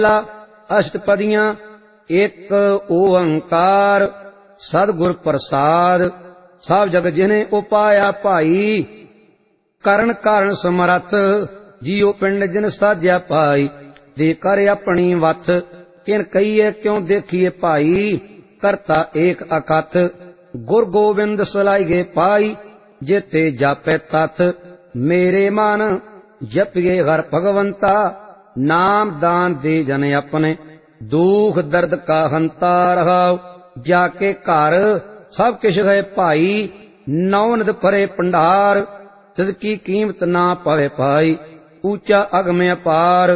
अष्टपदियां एक ओंकार सतगुर प्रसाद सब जग जिने उपाया भाई करण कारण समरथ जियो पिंड जिन साध्या पाई दे कर अपनी वथ किन कहिए क्यों देखिए भाई करता एक अकथ गुर गोविंद सलाइगे पाई जेते जापे तथ मेरे मन जपिए हर भगवंता नाम दान दे जन अपने दुख दर्द का हंता रहाओ जाके घर सब किश गए भाई नौनद भरे भंडार जिसकी कीमत ना पावे पाई ऊंचा अगम अपार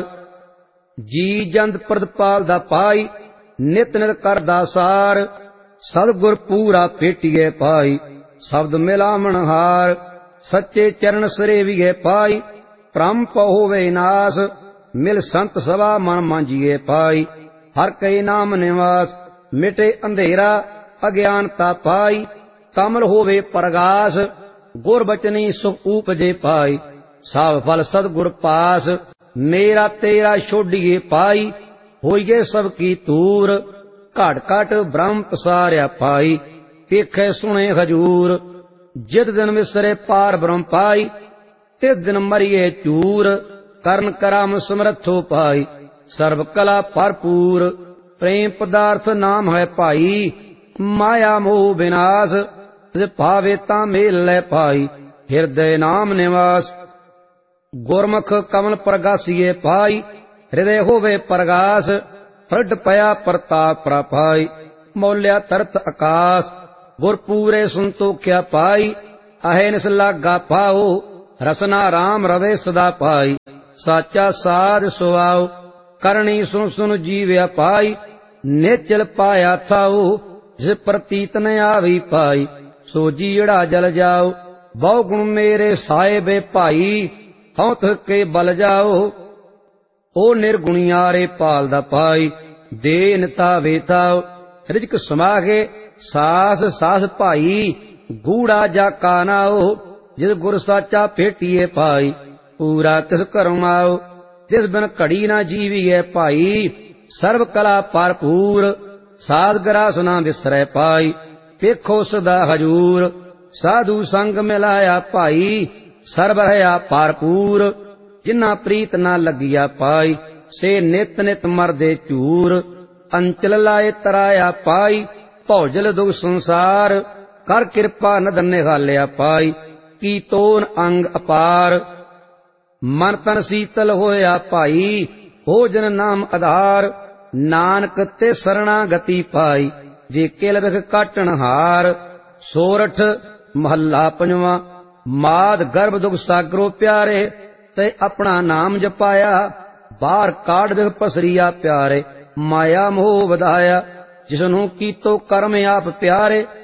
जी जंद प्रदपाल दा पाई नित नित करदा सार सतगुर पूरा पेटिए पाई शब्द मिलावण हार सच्चे चरण सरेविए पाई भ्रम पहोवे नाश मिल संत सभा मन मांझिए पाई हर कई नाम निवास मिटे अंधेरा अज्ञानता पाई कमल होवे प्रगास गुर बचनी सुख उपजे पाई सब फल सतगुर पास मेरा तेरा छोड़िए पाई होइए सबकी तूर घट घट ब्रह्म पसारिया पाई पेखे सुने हजूर जित दिन विसरे पार ब्रह्म पाई तिस दिन मरिए चूर करण कराम समर्थो पाई सर्व कला भरपूर प्रेम पदार्थ नाम है भाई माया मोह विनाश भावे ता मेल लै पाई हृदय नाम निवास गुरमुख कमल प्रगासिए पाई हृदय होवे प्रगास प्रगट पया प्रताप प्रपाई मौल्या तरत आकाश गुर पूरे संतोख्या पाई अहनिस लागा पाओ रसना राम रवे सदा पाई साचा साध सुआओ करणी सुन सुन जीव्या पाई निचल पाया थाओ जिस प्रतीत न आवी पाई सो जीड़ा जल जाओ बहु गुण मेरे साहेबे भाई हौं के बल जाओ ओ निर्गुणियारे पाल दा पाई देन तावे थाओ रिजक समागे सास सास भाई गूढ़ा जाका नाओ जिस गुर साचा फेटिए पाई पूरा तिस करम आओ जिस बिन घड़ी ना जीवीए भाई सर्व कला भरपूर साध ग्रास ना विसरै पाई पेखो सदा हजूर साधु संग मिलाया भाई सर्व रहा भरपूर जिन्ना प्रीत ना लगिया पाई से नित नित मरदे चूर अंचल लाए तराया पाई भौजल दुख संसार कर कृपा नदन निहालिया पाई की तोन अंग अपार मन तन शीतल होया भाई भोजन नाम आधार नानक ते शरणागति पाई जे केल रख काटन हार सोरठ महला पंजवा माद गर्भ दुख सागरो प्यारे ते अपना नाम जपाया बाहर काट दुख पसरिया प्यारे माया मोह वधाया जिसनु कीतो कर्म आप प्यारे